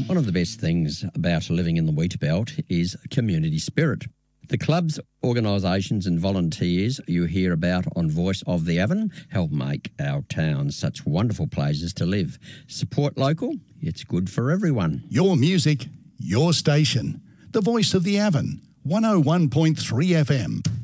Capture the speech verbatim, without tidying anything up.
One of the best things about living in the wheat belt is community spirit. The clubs, organisations and volunteers you hear about on Voice of the Avon help make our towns such wonderful places to live. Support local, it's good for everyone. Your music, your station. The Voice of the Avon, one oh one point three F M.